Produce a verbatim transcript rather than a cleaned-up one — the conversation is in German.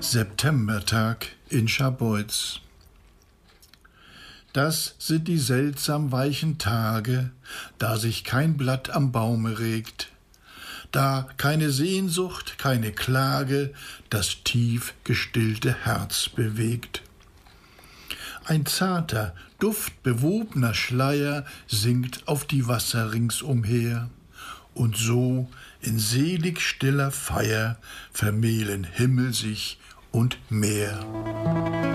Septembertag in Scharbeutz. Das sind die seltsam weichen Tage, da sich kein Blatt am Baume regt, da keine Sehnsucht, keine Klage das tief gestillte Herz bewegt. Ein zarter, duftbewobner Schleier sinkt auf die Wasser ringsumher, und so in selig stiller Feier vermählen Himmel sich und Meer.